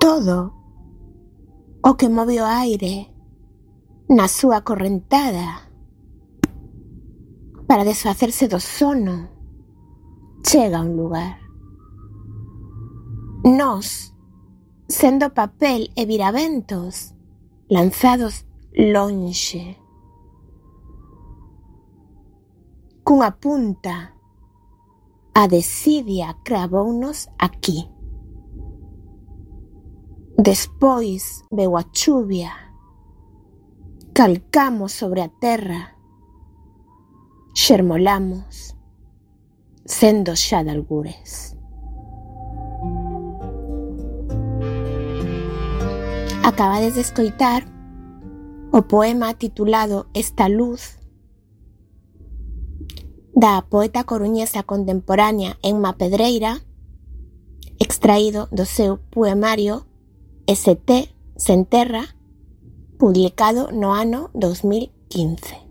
todo o que move o aire na súa correntada para desfacerse do sono chega a un lugar. Nós, sendo papel e viraventos, lanzados lonxe. Cunha punta, a desidia cravounos aquí. Despois veu a chuvia, calcamos sobre a terra, xermolamos, sendo xa de algures. Acabades de escoitar o poema titulado Esta luz, da poeta coruñesa contemporánea Emma Pedreira, extraído do seu poemario ST Sen Terra, publicado no ano 2015.